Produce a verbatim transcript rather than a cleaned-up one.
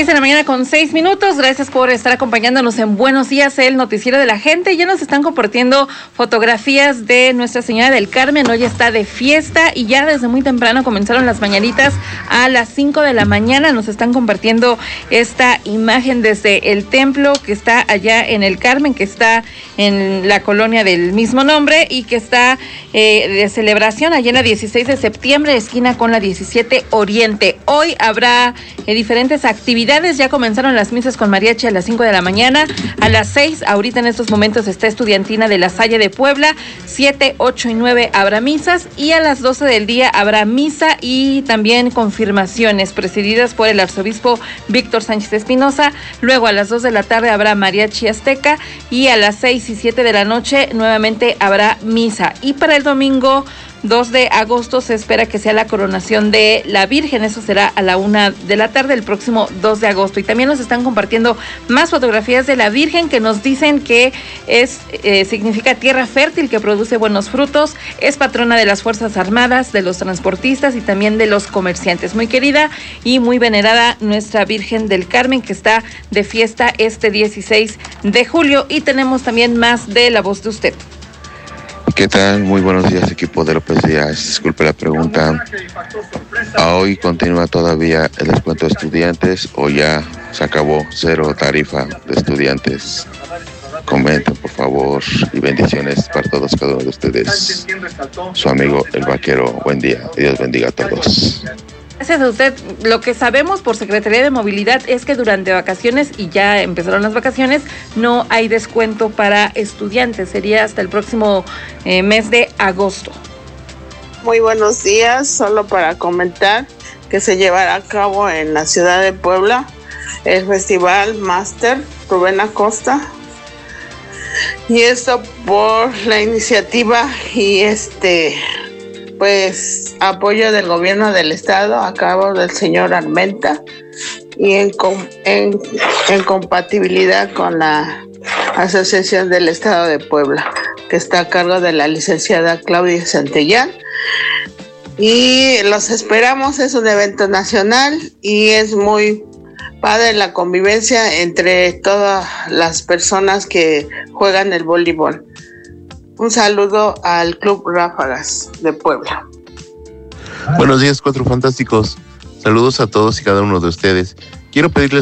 Seis de la mañana con seis minutos. Gracias por estar acompañándonos en Buenos Días, el noticiero de la gente. Ya nos están compartiendo fotografías de Nuestra Señora del Carmen. Hoy está de fiesta y ya desde muy temprano comenzaron las mañanitas a las cinco de la mañana. Nos están compartiendo esta imagen desde el templo que está allá en el Carmen, que está en la colonia del mismo nombre y que está eh, de celebración allá en la dieciséis de septiembre, esquina con la diecisiete Oriente. Hoy habrá eh, diferentes actividades. Ya comenzaron las misas con mariachi a las cinco de la mañana, a las seis, ahorita en estos momentos está Estudiantina de La Salle de Puebla, siete, ocho y nueve habrá misas y a las doce del día habrá misa y también confirmaciones presididas por el arzobispo Víctor Sánchez Espinosa. Luego a las dos de la tarde habrá mariachi azteca y a las seis y siete de la noche nuevamente habrá misa. Y para el domingo dos de agosto se espera que sea la coronación de la Virgen. Eso será a la una de la tarde el próximo dos de agosto. Y también nos están compartiendo más fotografías de la Virgen que nos dicen que es eh, significa tierra fértil, que produce buenos frutos, es patrona de las Fuerzas Armadas, de los transportistas y también de los comerciantes. Muy querida y muy venerada Nuestra Virgen del Carmen, que está de fiesta este dieciséis de julio. Y tenemos también más de La Voz de Usted. ¿Qué tal? Muy buenos días, equipo de López Díaz. Disculpe la pregunta. ¿Hoy continúa todavía el descuento de estudiantes o ya se acabó cero tarifa de estudiantes? Comenten, por favor, y bendiciones para todos, cada uno de ustedes. Su amigo El Vaquero. Buen día. Dios bendiga a todos. Gracias a usted. Lo que sabemos por Secretaría de Movilidad es que durante vacaciones, y ya empezaron las vacaciones, no hay descuento para estudiantes. Sería hasta el próximo eh, mes de agosto. Muy buenos días. Solo para comentar que se llevará a cabo en la ciudad de Puebla el Festival Máster Rubén Acosta. Y esto por la iniciativa y este... pues apoyo del gobierno del estado a cargo del señor Armenta y en, en, en compatibilidad con la Asociación del Estado de Puebla, que está a cargo de la licenciada Claudia Santillán. Y los esperamos, es un evento nacional y es muy padre la convivencia entre todas las personas que juegan el voleibol. Un saludo al Club Ráfagas de Puebla. Buenos días, Cuatro Fantásticos. Saludos a todos y cada uno de ustedes. Quiero pedirles